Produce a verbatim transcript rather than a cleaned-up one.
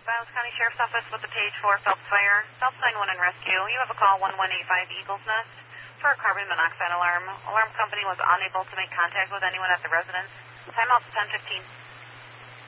Giles County Sheriff's Office with the page for Phelps Fire. Phelps nine one one and Rescue. You have a call one one eight five Eagles Nest for a carbon monoxide alarm. Alarm company was unable to make contact with anyone at the residence. Timeout's ten fifteen.